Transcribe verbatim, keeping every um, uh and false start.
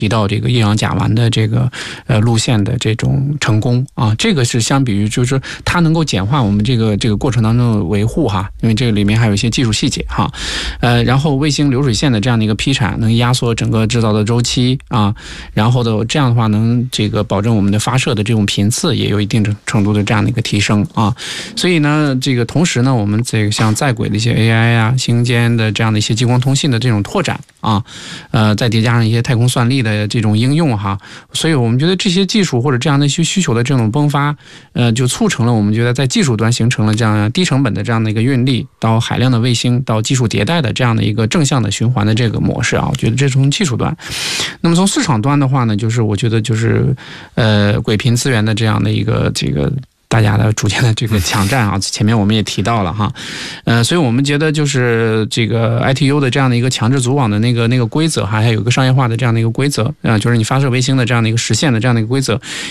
提到这个液氧甲烷的这个呃路线的这种成功啊，这个是相比于就是它能够简化我们这个这个过程当中的维护哈，因为这个里面还有一些技术细节哈，呃，然后卫星流水线的这样的一个批产，能压缩整个制造的周期啊，然后的这样的话能这个保证我们的发射的这种频次也有一定程度的这样的一个提升啊，所以呢，这个同时呢，我们这个像在轨的一些 A I 啊、星间的这样的一些激光通信的这种拓展啊，呃，再叠加上一些太空算力的的这种应用哈，所以我们觉得这些技术或者这样的一些需求的这种迸发，呃，就促成了我们觉得在技术端形成了这样低成本的这样的一个运力，到海量的卫星，到技术迭代的这样的一个正向的循环的这个模式啊，我觉得这是从技术端。那么从市场端的话呢，就是我觉得就是呃轨频资源的这样的一个这个。大家的逐渐的这个抢占啊，前面我们也提到了哈，呃，所以我们觉得就是这个 I T U 的这样的一个强制组网的那个那个规则哈，还有一个商业化的这样的一个规则啊，就是你发射卫星的这样的一个实现的这样的一个规则，